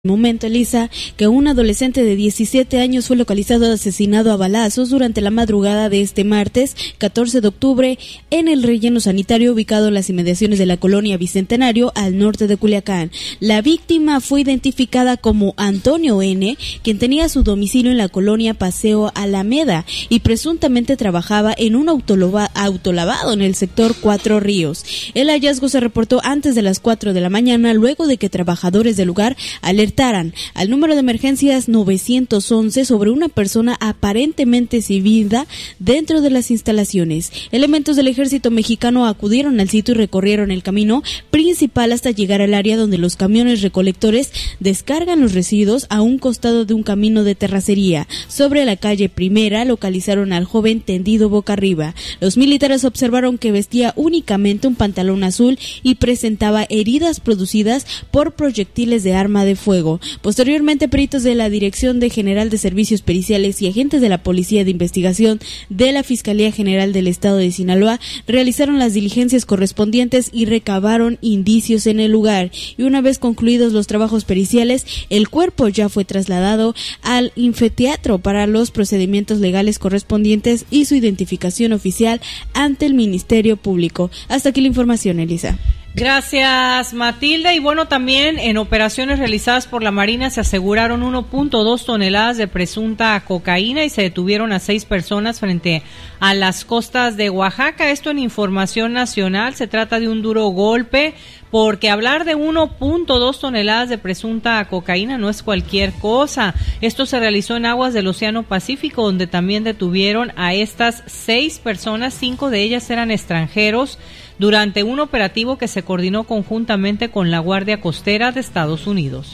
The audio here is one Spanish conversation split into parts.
Momento, Elisa, que un adolescente de 17 años fue localizado asesinado a balazos durante la madrugada de este martes 14 de octubre en el relleno sanitario ubicado en las inmediaciones de la colonia Bicentenario al norte de Culiacán. La víctima fue identificada como Antonio N., quien tenía su domicilio en la colonia Paseo Alameda y presuntamente trabajaba en un autolavado en el sector Cuatro Ríos. El hallazgo se reportó antes de las 4 de la mañana luego de que trabajadores del lugar alertaran al número de emergencias 911 sobre una persona aparentemente sin vida dentro de las instalaciones. Elementos del ejército mexicano acudieron al sitio y recorrieron el camino principal hasta llegar al área donde los camiones recolectores descargan los residuos a un costado de un camino de terracería. Sobre la calle Primera localizaron al joven tendido boca arriba. Los militares observaron que vestía únicamente un pantalón azul y presentaba heridas producidas por proyectiles de arma de fuego. Posteriormente, peritos de la Dirección General de Servicios Periciales y agentes de la Policía de Investigación de la Fiscalía General del Estado de Sinaloa realizaron las diligencias correspondientes y recabaron indicios en el lugar. Y una vez concluidos los trabajos periciales, el cuerpo ya fue trasladado al Infeteatro para los procedimientos legales correspondientes y su identificación oficial ante el Ministerio Público. Hasta aquí la información, Elisa. Gracias, Matilda. Y bueno, también en operaciones realizadas por la Marina se aseguraron 1.2 toneladas de presunta cocaína y se detuvieron a 6 personas frente a las costas de Oaxaca. Esto en información nacional. Se trata de un duro golpe porque hablar de 1.2 toneladas de presunta cocaína no es cualquier cosa. Esto se realizó en aguas del Océano Pacífico, donde también detuvieron a estas 6 personas. 5 de ellas eran extranjeros durante un operativo que se coordinó conjuntamente con la Guardia Costera de Estados Unidos.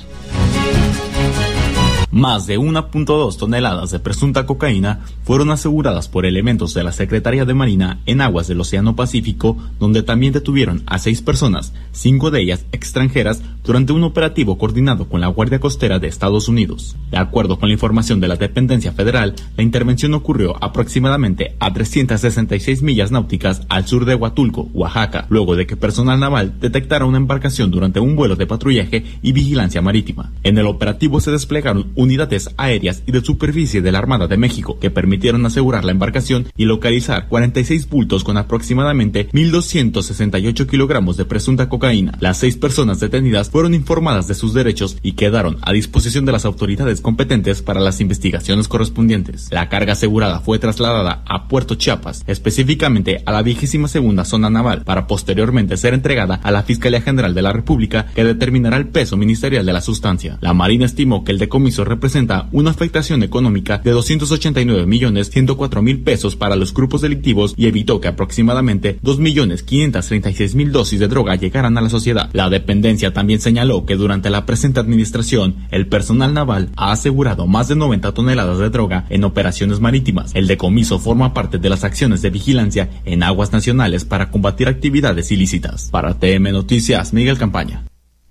Más de 1.2 toneladas de presunta cocaína fueron aseguradas por elementos de la Secretaría de Marina en aguas del Océano Pacífico, donde también detuvieron a 6 personas, 5 de ellas extranjeras, durante un operativo coordinado con la Guardia Costera de Estados Unidos. De acuerdo con la información de la dependencia federal, la intervención ocurrió aproximadamente a 366 millas náuticas al sur de Huatulco, Oaxaca, luego de que personal naval detectara una embarcación durante un vuelo de patrullaje y vigilancia marítima. En el operativo se desplegaron unidades aéreas y de superficie de la Armada de México que permitieron asegurar la embarcación y localizar 46 bultos con aproximadamente 1.268 kilogramos de presunta cocaína. Las 6 personas detenidas fueron informadas de sus derechos y quedaron a disposición de las autoridades competentes para las investigaciones correspondientes. La carga asegurada fue trasladada a Puerto Chiapas, específicamente a la 22ª Zona Naval, para posteriormente ser entregada a la Fiscalía General de la República, que determinará el peso ministerial de la sustancia. La Marina estimó que el decomiso representa una afectación económica de 289.104.000 pesos para los grupos delictivos y evitó que aproximadamente 2.536.000 dosis de droga llegaran a la sociedad. La dependencia también señaló que durante la presente administración, el personal naval ha asegurado más de 90 toneladas de droga en operaciones marítimas. El decomiso forma parte de las acciones de vigilancia en aguas nacionales para combatir actividades ilícitas. Para TM Noticias, Miguel Campaña.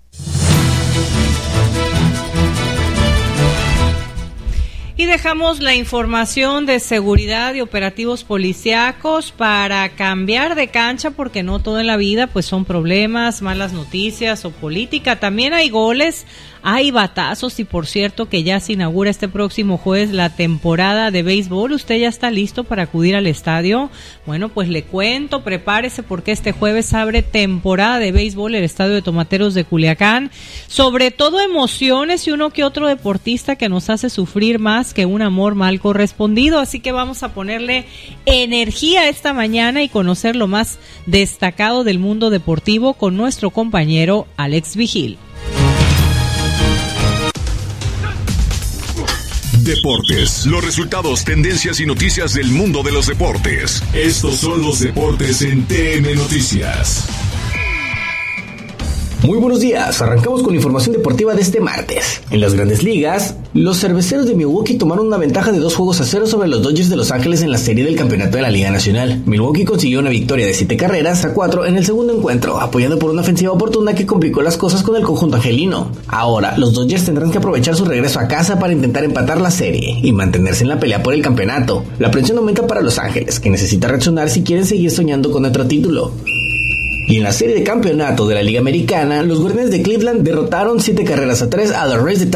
Y dejamos la información de seguridad y operativos policíacos para cambiar de cancha, porque no todo en la vida pues son problemas, malas noticias o política. También hay goles, hay batazos y por cierto que ya se inaugura este próximo jueves la temporada de béisbol. ¿Usted ya está listo para acudir al estadio? Bueno, pues le cuento, prepárese porque este jueves abre temporada de béisbol el Estadio de Tomateros de Culiacán. Sobre todo emociones y uno que otro deportista que nos hace sufrir más que un amor mal correspondido, así que vamos a ponerle energía esta mañana y conocer lo más destacado del mundo deportivo con nuestro compañero Alex Vigil. Deportes, los resultados, tendencias y noticias del mundo de los deportes. Estos son los deportes en TN Noticias. Muy buenos días, arrancamos con la información deportiva de este martes. En las Grandes Ligas, los cerveceros de Milwaukee tomaron una ventaja de 2-0 sobre los Dodgers de Los Ángeles en la serie del campeonato de la Liga Nacional. Milwaukee consiguió una victoria de 7-4 en el segundo encuentro, apoyado por una ofensiva oportuna que complicó las cosas con el conjunto angelino. Ahora, los Dodgers tendrán que aprovechar su regreso a casa para intentar empatar la serie y mantenerse en la pelea por el campeonato. La presión aumenta para Los Ángeles, que necesita reaccionar si quieren seguir soñando con otro título. Y en la serie de campeonato de la Liga Americana, los Guardianes de Cleveland derrotaron 7-3 a los Rays de